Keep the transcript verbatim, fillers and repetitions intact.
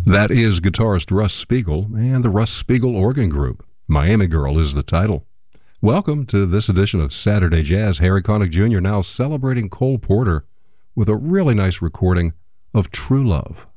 That is guitarist Russ Spiegel and the Russ Spiegel Organ Group. Miami Girl is the title. Welcome to this edition of Saturday Jazz. Harry Connick Junior now celebrating Cole Porter with a really nice recording of True Love.